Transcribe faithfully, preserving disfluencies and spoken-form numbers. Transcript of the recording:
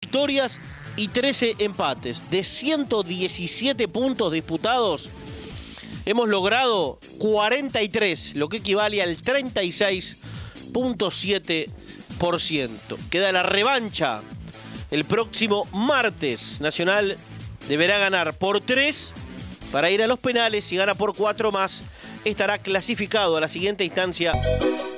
victorias y trece empates. De ciento diecisiete puntos disputados, hemos logrado cuarenta y tres, lo que equivale al treinta y seis punto siete por ciento. Queda la revancha el próximo martes. Nacional deberá ganar por tres para ir a los penales. Si gana por cuatro más, estará clasificado a la siguiente instancia